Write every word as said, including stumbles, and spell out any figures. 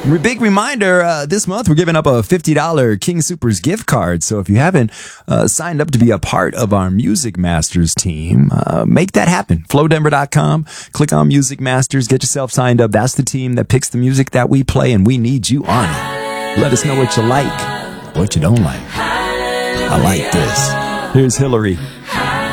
Big reminder, uh, this month we're giving up a fifty dollars King Soopers gift card. So if you haven't uh, signed up to be a part of our Music Masters team, uh, make that happen. flow denver dot com, click on Music Masters, get yourself signed up. That's the team that picks the music that we play, and we need you on it. Let us know what you like, what you don't like. I like this. Here's Hillary.